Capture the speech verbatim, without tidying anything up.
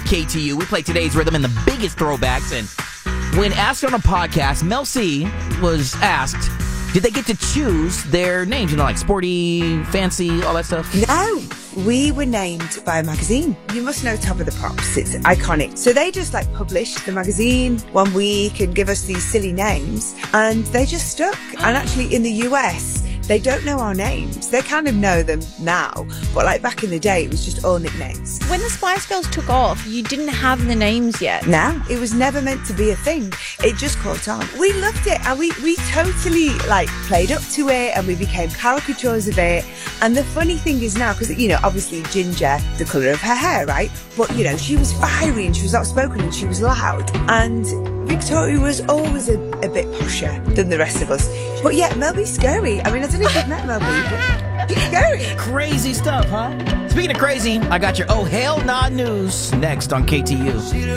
K T U. We play today's rhythm and the biggest throwbacks. And when asked on a podcast, Mel C was asked, did they get to choose their names? You know, like sporty, fancy, all that stuff? No, we were named by a magazine. You must know Top of the Pops. It's iconic. So they just like published the magazine one week and give us these silly names, and they just stuck. And actually in the U S, they don't know our names. They kind of know them now, but like back in the day, it was just all nicknames. When the Spice Girls took off, you didn't have the names yet. No, it was never meant to be a thing. It just caught on. We loved it, and we, we totally like played up to it, and we became caricatures of it. And the funny thing is now, because, you know, obviously Ginger, the colour of her hair, right? But, you know, she was fiery and she was outspoken and she was loud. And Victoria was always a, a bit posher than the rest of us. But yeah, Mel B's scary. I mean, I don't know if you've met Mel B, but she's scary. Crazy stuff, huh? Speaking of crazy, I got your Oh Hell Nah news next on K T U.